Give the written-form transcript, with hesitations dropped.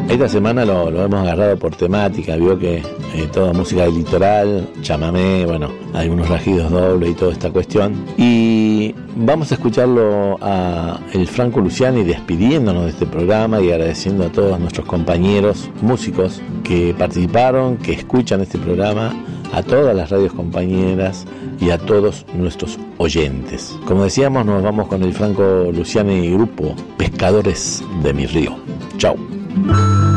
Esta semana lo hemos agarrado por temática, vio que toda música del litoral, chamamé, bueno, algunos rajidos dobles y toda esta cuestión. Y vamos a escucharlo a el Franco Luciani despidiéndonos de este programa y agradeciendo a todos nuestros compañeros músicos que participaron, que escuchan este programa, a todas las radios compañeras y a todos nuestros oyentes. Como decíamos, nos vamos con el Franco Luciani y grupo Pescadores de mi Río. Chau.